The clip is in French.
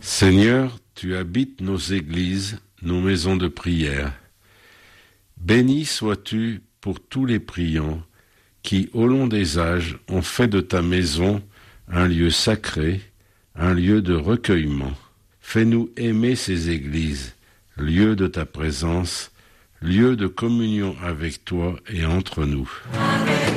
Seigneur, tu habites nos églises, nos maisons de prière. Béni sois-tu pour tous les priants qui, au long des âges, ont fait de ta maison un lieu sacré, un lieu de recueillement. Fais-nous aimer ces églises, lieu de ta présence, lieu de communion avec toi et entre nous. Amen.